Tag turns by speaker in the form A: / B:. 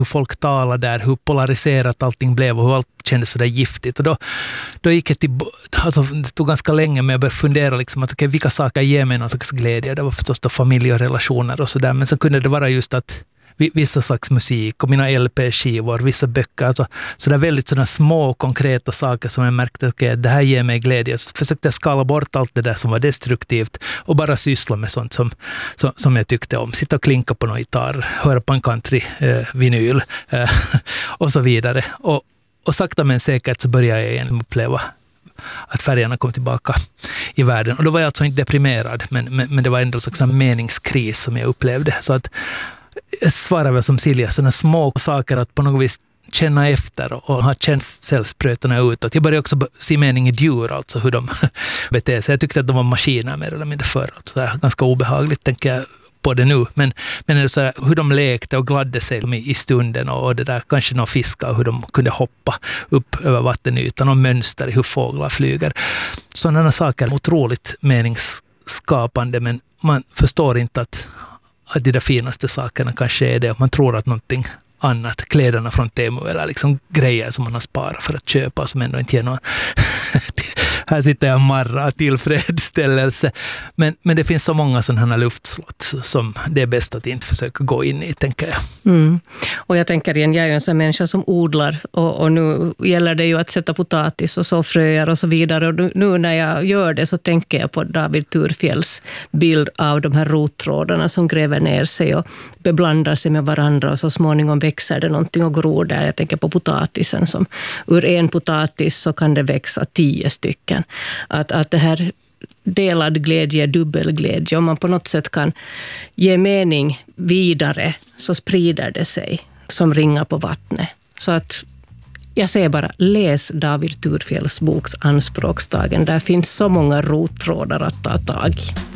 A: hur folk talade där, hur polariserat allting blev och hur allt kändes så där giftigt. Och då gick jag till, alltså det tog ganska länge men jag började fundera liksom att vilka saker ger mig någon slags glädje. Det var förstås då familj och relationer och sådär, men så kunde det vara just att vissa slags musik och mina LP-skivor, vissa böcker, alltså sådär väldigt sådana små konkreta saker som jag märkte att det här ger mig glädje. Så försökte jag skala bort allt det där som var destruktivt och bara syssla med sånt som jag tyckte om. Sitta och klinka på någon gitarr, höra på en country-vinyl och så vidare. Och sakta men säkert så började jag igen uppleva att färgerna kom tillbaka i världen. Och då var jag alltså inte deprimerad, men det var ändå en slags meningskris som jag upplevde. Så att jag svarar väl som Silja, sådana små saker att på något vis känna efter och ha känselsprötarna utåt. Jag började också se mening i djur, alltså hur de beter sig. Jag tyckte att de var maskiner mer eller mindre förr. Så ganska obehagligt tänker jag på det nu. Men är det så här, hur de lekte och gladde sig i stunden och det där, kanske någon fiskar och hur de kunde hoppa upp över vattenytan och mönster i hur fåglar flyger. Sådana saker är otroligt meningsskapande, men man förstår inte att de där finaste sakerna kanske är det. Man tror att någonting annat, kläderna från Temu eller liksom grejer som man har sparat för att köpa som ändå inte ger någon här sitter jag marra tillfredsställelse. Men det finns så många sådana luftslott som det är bäst att inte försöka gå in i, tänker jag.
B: Mm. Och jag tänker igen, jag är ju en sån människa som odlar och nu gäller det ju att sätta potatis och så fröer och så vidare. Och nu när jag gör det så tänker jag på David Thurfjells bild av de här rottrådarna som gräver ner sig och beblandar sig med varandra och så småningom växer det någonting och gror där. Jag tänker på potatisen som ur en potatis så kan det växa 10 stycken. Att det här delad glädje, dubbelglädje, om man på något sätt kan ge mening vidare så sprider det sig som ringar på vattnet. Så att jag säger bara, läs David Thurfjells boks Anspråkstagen. Där finns så många rottrådar att ta tag i.